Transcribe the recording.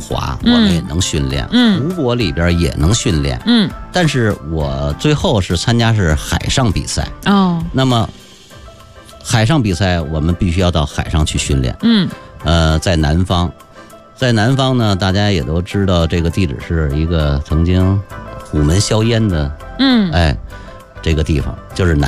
滑，我们也能训练，湖泊里边也能训练，但是我最后是参加是海上比赛，那么海上比赛我们必须要到海上去训练，在南方呢，大家也都知道这个地址是一个曾经虎门销烟的，这个地方就是